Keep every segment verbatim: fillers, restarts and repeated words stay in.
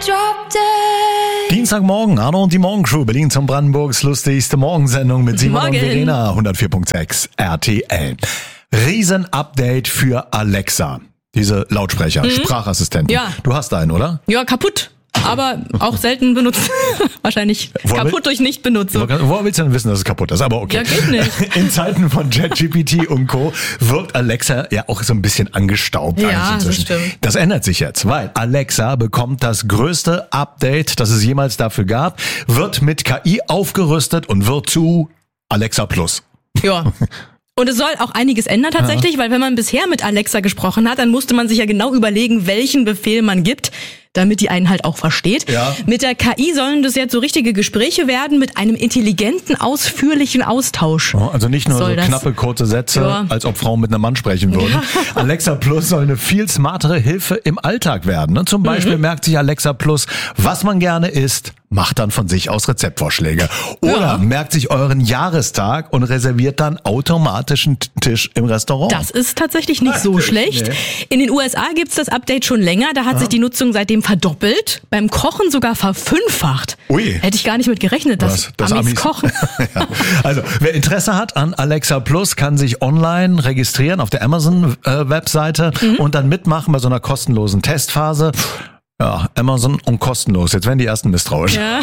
Dienstagmorgen, Arno und die Morgencrew, Berlin zum Brandenburgs lustigste Morgensendung mit Simon Morgen. und Verena, hundertvier Komma sechs R T L. Riesen-Update für Alexa, diese Lautsprecher, mhm. Sprachassistenten. Ja. Du hast einen, oder? Ja, kaputt. Aber auch selten benutzt. Wahrscheinlich Woher kaputt will, durch Nicht-Benutzung. Woher willst du denn wissen, dass es kaputt ist? Aber okay. Ja, geht nicht. In Zeiten von ChatGPT und Co. wirkt Alexa ja auch so ein bisschen angestaubt. Ja, eigentlich das stimmt. Das ändert sich jetzt, weil Alexa bekommt das größte Update, das es jemals dafür gab, wird mit K I aufgerüstet und wird zu Alexa Plus. Ja. Und es soll auch einiges ändern tatsächlich, ja. Weil wenn man bisher mit Alexa gesprochen hat, dann musste man sich ja genau überlegen, welchen Befehl man gibt, damit die einen halt auch versteht. Ja. Mit der K I sollen das jetzt so richtige Gespräche werden mit einem intelligenten, ausführlichen Austausch. Ja, also nicht nur soll so das? knappe, kurze Sätze, Ja. als ob Frauen mit einem Mann sprechen würden. Ja. Alexa Plus soll eine viel smartere Hilfe im Alltag werden. Und zum Beispiel mhm. merkt sich Alexa Plus, was man gerne isst, macht dann von sich aus Rezeptvorschläge. Oder Ja. merkt sich euren Jahrestag und reserviert dann automatisch einen Tisch im Restaurant. Das ist tatsächlich nicht so Nee. schlecht. In den U S A gibt's das Update schon länger. Da hat Ja. sich die Nutzung seitdem verdoppelt. Beim Kochen sogar verfünffacht. Ui. Hätte ich gar nicht mit gerechnet, dass Was? Das Amis, Amis kochen. Ja. Also, wer Interesse hat an Alexa Plus, kann sich online registrieren auf der Amazon-Webseite mhm. und dann mitmachen bei so einer kostenlosen Testphase. Ja, Amazon und kostenlos. Jetzt werden die ersten misstrauisch. Ja.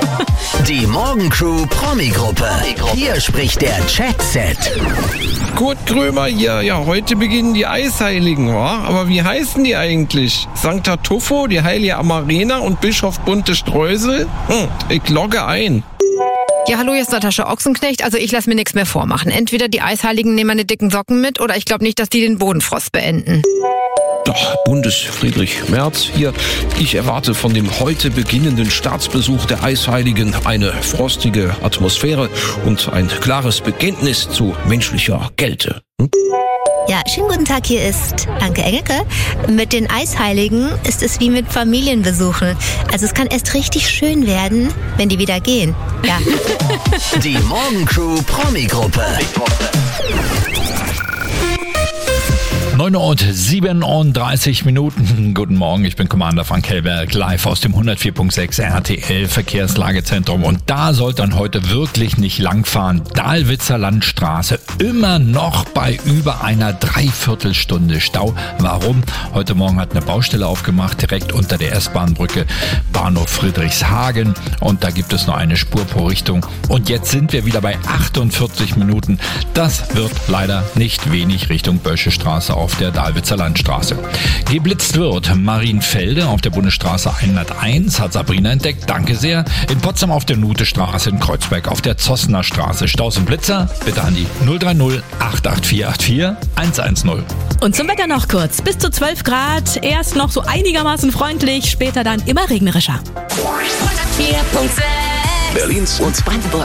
Die Morgencrew Promi-Gruppe. Hier spricht der Chat-Set. Kurt Krömer hier. Ja, heute beginnen die Eisheiligen, wa? Aber wie heißen die eigentlich? Sankt Tuffo, die heilige Amarena und Bischof Bunte Streusel? Hm, ich logge ein. Ja, hallo, hier ist Natascha Ochsenknecht. Also ich lasse mir nichts mehr vormachen. Entweder die Eisheiligen nehmen meine dicken Socken mit oder ich glaube nicht, dass die den Bodenfrost beenden. Doch, Bundesfriedrich Merz hier. Ich erwarte von dem heute beginnenden Staatsbesuch der Eisheiligen eine frostige Atmosphäre und ein klares Bekenntnis zu menschlicher Kälte. Hm? Ja, schönen guten Tag, hier ist Anke Engelke. Mit den Eisheiligen ist es wie mit Familienbesuchen. Also es kann erst richtig schön werden, wenn die wieder gehen. Ja. Die Morgencrew Promi-Gruppe. neun Uhr siebenunddreißig Minuten. Guten Morgen, ich bin Commander Frank Hellberg, live aus dem hundertvier Komma sechs R T L Verkehrslagezentrum. Und da sollte man heute wirklich nicht langfahren. Dahlwitzer Landstraße, immer noch bei über einer Dreiviertelstunde Stau. Warum? Heute Morgen hat eine Baustelle aufgemacht, direkt unter der S-Bahn-Brücke, Bahnhof Friedrichshagen. Und da gibt es nur eine Spur pro Richtung. Und jetzt sind wir wieder bei achtundvierzig Minuten. Das wird leider nicht wenig Richtung Böschestraße auf der Dahlwitzer Landstraße. Geblitzt wird Marienfelde auf der Bundesstraße hunderteins, hat Sabrina entdeckt, danke sehr. In Potsdam auf der Nutestraße, in Kreuzberg auf der Zossener Straße. Staus und Blitzer, bitte an die null drei null acht acht vier acht vier eins eins null. Und zum Wetter noch kurz. Bis zu zwölf Grad. Erst noch so einigermaßen freundlich, später dann immer regnerischer. hundertvier Komma sechs Berlins und Brandenburg.